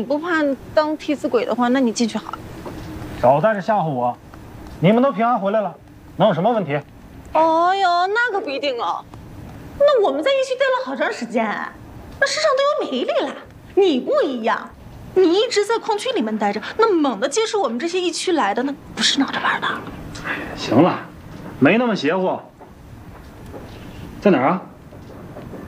不怕当替死鬼的话，那你进去好。 少在这吓唬我！你们都平安回来了，能有什么问题？ 哦哟，那可不一定哦。那我们在一起待了好长时间，那身上都有免疫力了。你不一样，你一直在矿区里面待着，那猛地接触我们这些疫区来的，那不是闹着玩的。 行了，没那么邪乎。在哪儿啊？